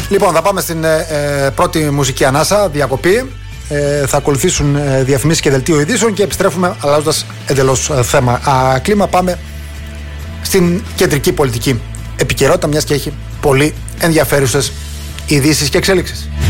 Λοιπόν, θα πάμε στην πρώτη μουσική ανάσα, διακοπή. Θα ακολουθήσουν διαφημίσεις και δελτίο ειδήσεων και επιστρέφουμε αλλάζοντας εντελώς θέμα. Κλίμα, πάμε στην κεντρική πολιτική επικαιρότητα, μιας και έχει πολύ ενδιαφέρουσες ειδήσεις και εξέλιξεις.